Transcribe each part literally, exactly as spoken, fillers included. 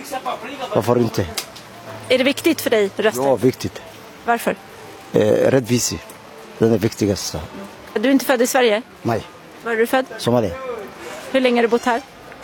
Varför inte? Är det viktigt för dig att rösta? Ja, viktigt. Varför? Eh, rättvisa. Det är det viktigaste. Du är inte född i Sverige? Nej. Var är du född? Somalia. Hur länge har du bott här?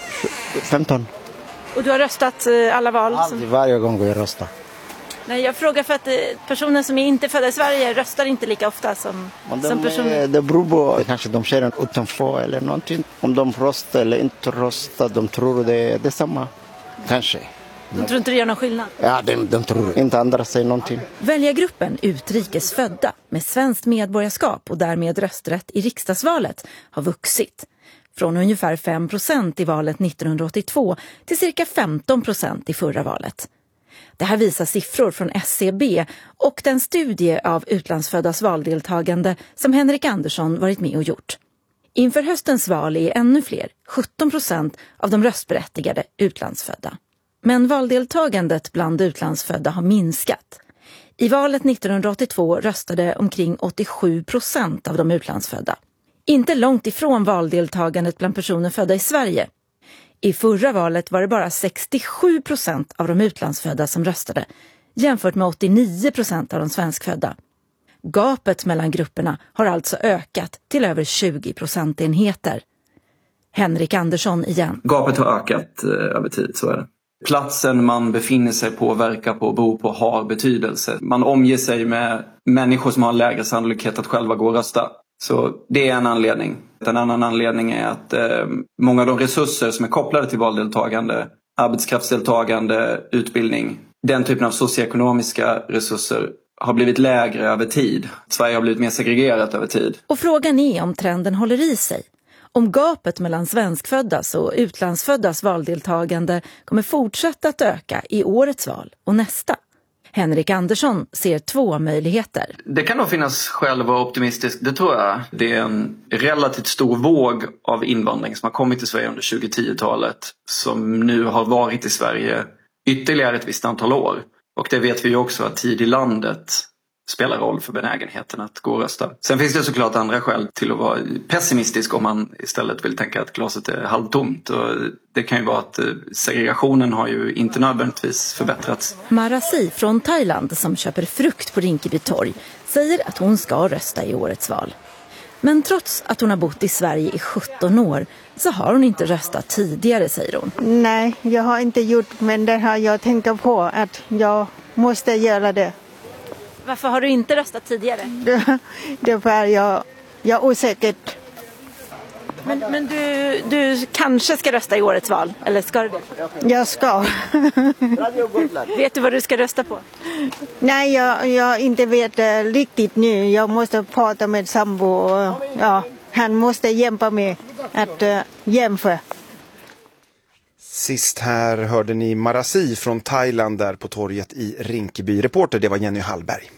femton. Och du har röstat eh, alla val? Alltid, Som... varje gång jag röstar. Nej, jag frågar för att eh, personer som är inte födda i Sverige röstar inte lika ofta som, Men de, som personer. Det beror på, kanske de ser en utanför eller någonting. Om de röstar eller inte röstar, de tror det är detsamma. Kanske. De tror inte det gör någon skillnad? Ja, de, de tror inte andra säger någonting. Väljargruppen utrikesfödda med svenskt medborgarskap och därmed rösträtt i riksdagsvalet har vuxit. Från ungefär fem procent i valet nittonhundraåttiotvå till cirka femton procent i förra valet. Det här visar siffror från S C B och den studie av utlandsföddas valdeltagande som Henrik Andersson varit med och gjort. Inför höstens val är ännu fler, sjutton procent av de röstberättigade utlandsfödda. Men valdeltagandet bland utlandsfödda har minskat. I valet nittonhundraåttiotvå röstade omkring åttiosju procent av de utlandsfödda. Inte långt ifrån valdeltagandet bland personer födda i Sverige. I förra valet var det bara sextiosju procent av de utlandsfödda som röstade, jämfört med åttionio procent av de svenskfödda. Gapet mellan grupperna har alltså ökat till över tjugo procentenheter. Henrik Andersson igen. Gapet har ökat eh, över tid, så är det. Platsen man befinner sig på, verkar på, bor på har betydelse. Man omger sig med människor som har lägre sannolikhet att själva gå och rösta. Så det är en anledning. En annan anledning är att eh, många av de resurser som är kopplade till valdeltagande, arbetskraftsdeltagande, utbildning, den typen av socioekonomiska resurser har blivit lägre över tid. Sverige har blivit mer segregerat över tid. Och frågan är om trenden håller i sig. Om gapet mellan svenskföddas och utlandsföddas valdeltagande kommer fortsätta att öka i årets val och nästa. Henrik Andersson ser två möjligheter. Det kan nog finnas skäl att vara optimistisk, det tror jag. Det är en relativt stor våg av invandring som har kommit till Sverige under tjugo-tio-talet som nu har varit i Sverige ytterligare ett visst antal år. Och det vet vi ju också att tid i landet spelar roll för benägenheten att gå och rösta. Sen finns det såklart andra skäl till att vara pessimistisk om man istället vill tänka att glaset är halvtomt. Och det kan ju vara att segregationen har ju inte nödvändigtvis förbättrats. Marasi från Thailand som köper frukt på Rinkeby torg säger att hon ska rösta i årets val. Men trots att hon har bott i Sverige i sjutton år så har hon inte röstat tidigare, säger hon. Nej, jag har inte gjort, men det har jag tänkt på att jag måste göra det. Varför har du inte röstat tidigare? Det, det var jag, jag är osäker. Men, men du, du kanske ska rösta i årets val, eller ska du det? Jag ska. Vet du vad du ska rösta på? Nej, jag, jag inte vet uh, riktigt nu. Jag måste prata med sambo. Och, ja, han måste hjälpa mig att uh, jämföra. Sist här hörde ni Marasi från Thailand där på torget i Rinkeby. Reporter, det var Jenny Hallberg.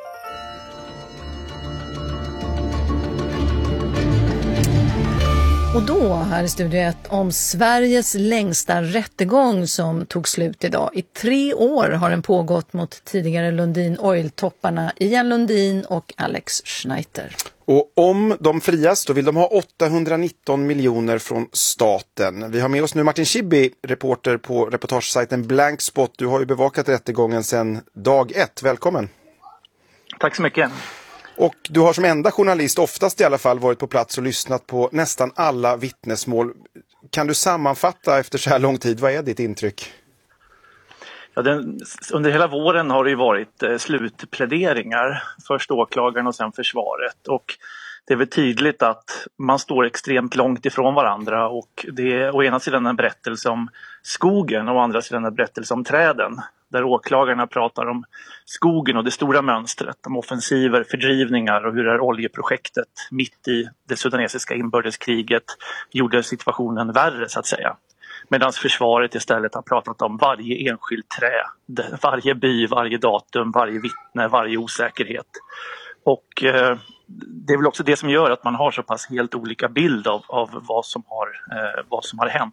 Och då här i Studio ett om Sveriges längsta rättegång som tog slut idag. I tre år har den pågått mot tidigare Lundin Oil-topparna Ian Lundin och Alex Schneiter. Och om de frias då vill de ha åttahundranitton miljoner från staten. Vi har med oss nu Martin Schibbye, reporter på reportagesajten Blankspot. Du har ju bevakat rättegången sedan dag ett. Välkommen. Tack så mycket. Och du har som enda journalist oftast i alla fall varit på plats och lyssnat på nästan alla vittnesmål. Kan du sammanfatta efter så här lång tid, vad är ditt intryck? Ja, den, under hela våren har det ju varit eh, slutpläderingar. Först åklagaren och sen försvaret. Och det är väl tydligt att man står extremt långt ifrån varandra. Och det är å ena sidan en berättelse om skogen och å andra sidan en berättelse om träden. Där åklagarna pratar om skogen och det stora mönstret. Om offensiver, fördrivningar och hur det här oljeprojektet mitt i det sudanesiska inbördeskriget gjorde situationen värre så att säga. Medan försvaret istället har pratat om varje enskild trä, varje by, varje datum, varje vittne, varje osäkerhet. Och eh, det är väl också det som gör att man har så pass helt olika bild av, av vad, som har, eh, vad som har hänt.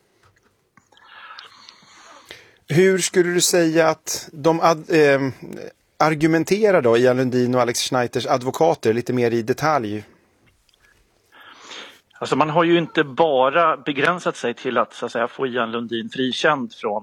Hur skulle du säga att de ad, eh, argumenterar då, Ian Lundin och Alex Schneiters advokater, lite mer i detalj? Alltså man har ju inte bara begränsat sig till att, så att säga, få Ian Lundin frikänd från